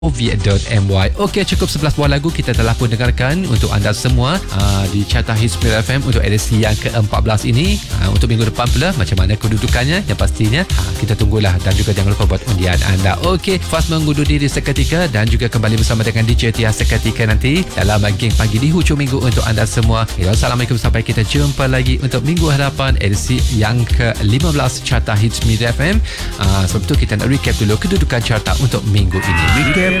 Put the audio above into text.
Oviet.my. Okey, cukup 11 buah lagu kita telah pun dengarkan untuk anda semua di Carta Hits Mira FM untuk edisi yang ke-14 ini. Untuk minggu depan pula macam mana kedudukannya, yang pastinya kita tunggulah, dan juga jangan lupa buat undian anda. Okey, Faz mengundur diri seketika dan juga kembali bersama dengan DJ Tia seketika nanti dalam Geng Pagi di hujung minggu untuk anda semua. Assalamualaikum, sampai kita jumpa lagi untuk minggu hadapan edisi yang ke-15 Carta Hits Mira FM. Sebab itu kita nak recap dulu kedudukan carta untuk minggu ini. Recap